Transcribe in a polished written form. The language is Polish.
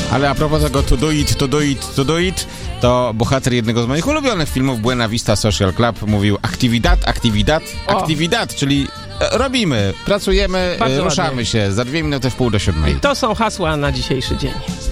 Ale a propos tego to do it, to bohater jednego z moich ulubionych filmów Buena Vista Social Club mówił actividad, czyli robimy, pracujemy, Bardzo ruszamy ładnie. się za 2 minuty w pół do 7. I to są hasła na dzisiejszy dzień.